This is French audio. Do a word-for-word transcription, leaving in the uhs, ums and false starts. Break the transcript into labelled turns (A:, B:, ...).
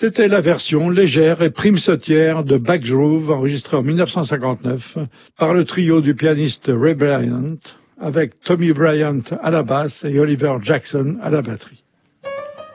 A: C'était la version légère et prime-sautière de Back Groove enregistrée en mille neuf cent cinquante-neuf par le trio du pianiste Ray Bryant avec Tommy Bryant à la basse et Oliver Jackson à la batterie.